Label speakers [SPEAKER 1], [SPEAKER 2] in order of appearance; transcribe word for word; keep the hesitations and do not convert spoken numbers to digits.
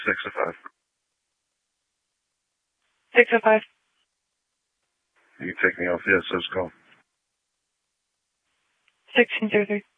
[SPEAKER 1] Six oh five.
[SPEAKER 2] Six oh five.
[SPEAKER 1] You can take me off the S S call.
[SPEAKER 2] Sixteen zero three.